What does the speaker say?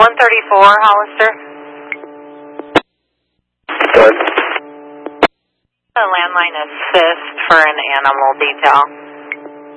134, Hollister. Good. A landline assist for an animal detail.